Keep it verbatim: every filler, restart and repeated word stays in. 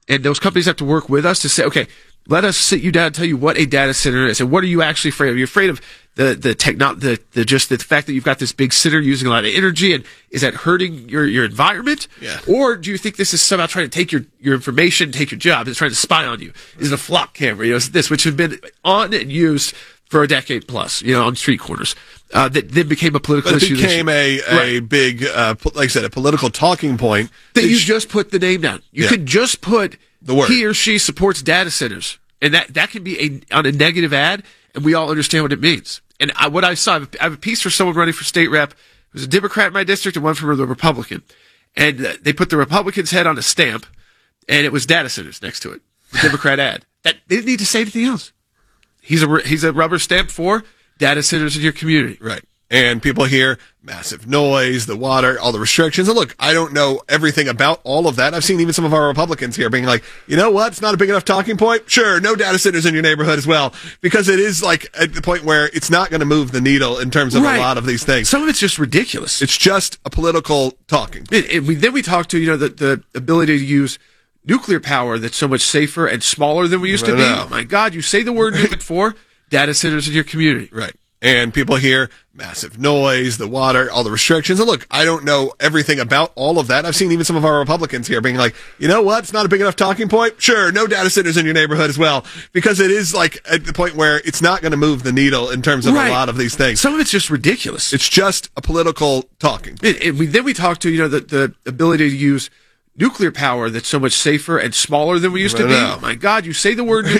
And those companies have to work with us to say, okay, let us sit you down and tell you what a data center is and what are you actually afraid of? You're afraid of the the techno the, the just the fact that you've got this big center using a lot of energy, and is that hurting your, your environment? Yeah. Or do you think this is somehow trying to take your, your information, take your job, it's trying to spy on you? Is it a flock camera? You know, it's this, which has been on and used for a decade plus, you know, on street corners. Uh, that then became a political but it issue. became a, a right. big, uh, like I said, a political talking point. That, that you sh- just put the name down. You yeah. could just put the word. He or she supports data centers. And that, that can be a, on a negative ad, and we all understand what it means. And I, what I saw, I have a piece for someone running for state rep. It was a Democrat in my district and one from the Republican. And uh, they put the Republican's head on a stamp, and it was data centers next to it. Democrat ad. That, they didn't need to say anything else. He's a, he's a rubber stamp for data centers in your community. Right. And people hear massive noise, the water, all the restrictions. And look, I don't know everything about all of that. I've seen even some of our Republicans here being like, you know what? It's not a big enough talking point. Sure, no data centers in your neighborhood as well. Because it is like at the point where it's not going to move the needle in terms of right. a lot of these things. Some of it's just ridiculous. It's just a political talking point. It, it, we, then we talk to, you know, the, the ability to use nuclear power that's so much safer and smaller than we used to be. Know. Oh my God, you say the word nuke for data centers in your community. Right. And people hear massive noise, the water, all the restrictions. And look, I don't know everything about all of that. I've seen even some of our Republicans here being like, you know what? It's not a big enough talking point. Sure, no data centers in your neighborhood as well. Because it is like at the point where it's not going to move the needle in terms of right. a lot of these things. Some of it's just ridiculous. It's just a political talking point. It, it, we, then we talk to, you know, the, the ability to use nuclear power that's so much safer and smaller than we used to be. Know. Oh my God, you say the word nuke